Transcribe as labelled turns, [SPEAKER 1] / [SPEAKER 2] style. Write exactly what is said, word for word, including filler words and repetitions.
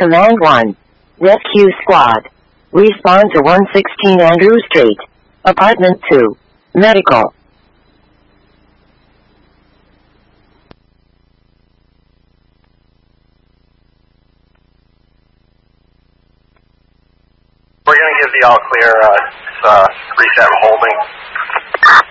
[SPEAKER 1] Command one. Rescue Squad. Respond to one sixteen Andrew Street. Apartment two. Medical.
[SPEAKER 2] We're going to give the all clear, uh, it's, uh, three seven holding.